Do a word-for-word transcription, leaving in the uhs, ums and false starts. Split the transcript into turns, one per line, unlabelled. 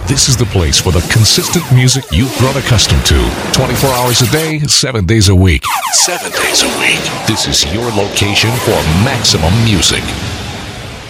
This is the place for the consistent music you've grown accustomed to. twenty-four hours a day, seven days a week. Seven days a week. This is your location for maximum music.